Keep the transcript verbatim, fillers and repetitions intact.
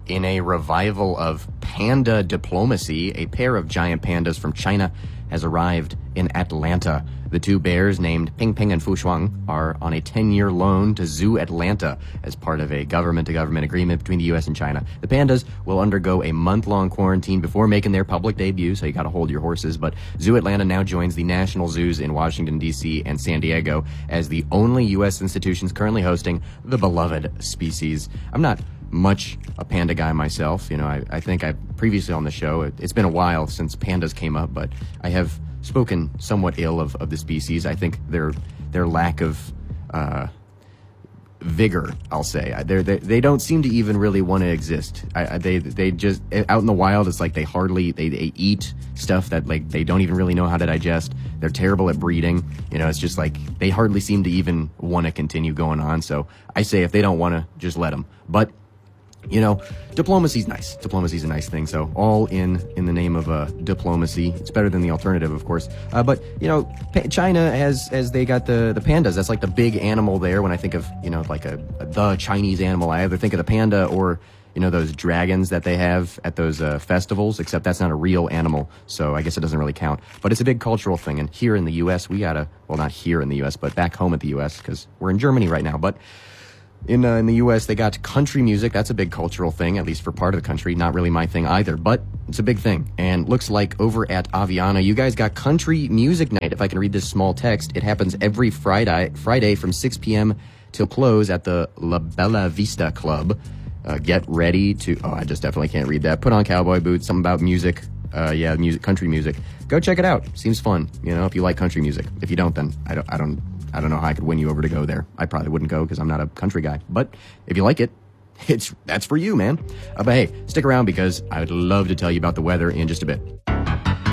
In a revival of panda diplomacy, a pair of giant pandas from China has arrived in Atlanta. The two bears, named Ping Ping and Fushuang, are on a ten-year loan to Zoo Atlanta as part of a government-to-government agreement between the U S and China. The pandas will undergo a month-long quarantine before making their public debut, so you gotta hold your horses. But Zoo Atlanta now joins the national zoos in Washington, D C and San Diego as the only U S institutions currently hosting the beloved species. I'm not much a panda guy myself. You know, I, I think I previously on the show, it, it's been a while since pandas came up, but I have spoken somewhat ill of, of the species. I think their their lack of uh, vigor, I'll say, They're, they they don't seem to even really want to exist. I, I, they they just out in the wild. It's like they hardly they, they eat stuff that like they don't even really know how to digest. They're terrible at breeding. You know, it's just like they hardly seem to even want to continue going on. So I say if they don't want to, just let them. But you know, diplomacy's nice. Diplomacy's a nice thing. So all in in the name of uh, diplomacy. It's better than the alternative, of course. Uh, but you know, pa- China has as they got the the pandas. That's like the big animal there. When I think of you know like a, a the Chinese animal, I either think of the panda or you know those dragons that they have at those uh, festivals. Except that's not a real animal, so I guess it doesn't really count. But it's a big cultural thing. And here in the U S, we gotta well not here in the U S, but back home at the U S because we're in Germany right now. But In uh, in the U S, they got country music. That's a big cultural thing, at least for part of the country. Not really my thing either, but it's a big thing. And looks like over at Aviana, you guys got country music night. If I can read this small text, it happens every Friday, Friday from six p.m. till close at the La Bella Vista Club. Uh, get ready to... Oh, I just definitely can't read that. Put on cowboy boots. Something about music. Uh, yeah, music, country music. Go check it out. Seems fun. You know, if you like country music. If you don't, then I don't. I don't I don't know how I could win you over to go there. I probably wouldn't go because I'm not a country guy. But if you like it, it's that's for you, man. Uh, but hey, stick around because I would love to tell you about the weather in just a bit.